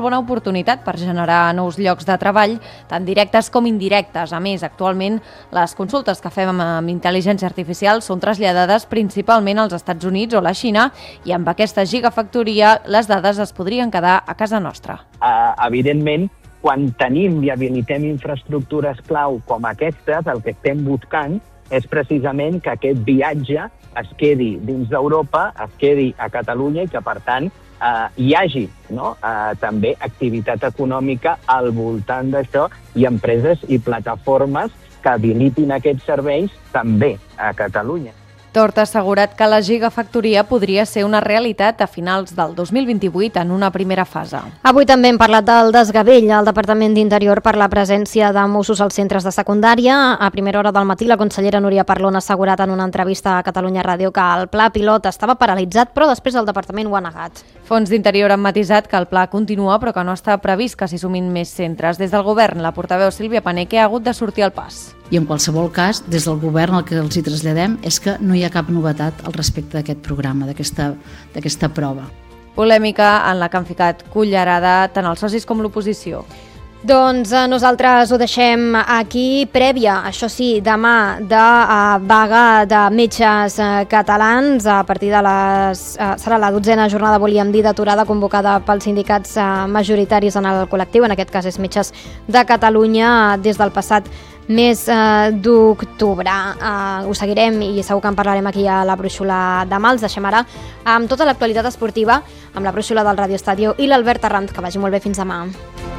molt bona oportunitat per generar nous llocs de treball, tant directes com indirectes. A més, actualment, les consultes que fem amb intel·ligència artificial són traslladades principalment als Estats Units o la Xina i amb aquesta gigafactoria les dades es podrien quedar a casa nostra. Evidentment, quan tenim i habilitem infraestructures clau com aquestes, el que estem buscant és precisament que aquest viatge es quedi dins d'Europa, es quedi a Catalunya i que, per tant, hi hagi també activitat econòmica al voltant d'això i empreses i plataformes que habilitin aquests serveis també a Catalunya. Tort ha assegurat que la gigafactoria podria ser una realitat a finals del 2028 en una primera fase. Avui també hem parlat del desgavell al Departament d'Interior per la presència de Mossos als centres de secundària. A primera hora del matí, la consellera Núria Parlon ha assegurat en una entrevista a Catalunya Ràdio que el pla pilot estava paralitzat, però després el Departament ho ha negat. Fons d'Interior han matisat que el pla continua, però que no està previst que s'hi sumin més centres. Des del govern, la portaveu Sílvia Paneque ha hagut de sortir al pas. I en qualsevol cas, des del govern el que els hi traslladem és que no hi ha cap novetat al respecte d'aquest programa, d'aquesta prova. Polèmica en la que han ficat cullerada tant els socis com l'oposició. Doncs nosaltres ho deixem aquí, prèvia, això sí, demà de vaga de metges catalans a partir de serà la 12a jornada, volíem dir, d'aturada convocada pels sindicats majoritaris en el col·lectiu, en aquest cas és Metges de Catalunya, des del passat mes d'octubre. Ho seguirem i segur que en parlarem aquí a la brúixola demà. Els deixem ara amb tota l'actualitat esportiva, amb la brúixola del Radio Estadio i l'Albert Arranz. Que vagi molt bé, fins demà.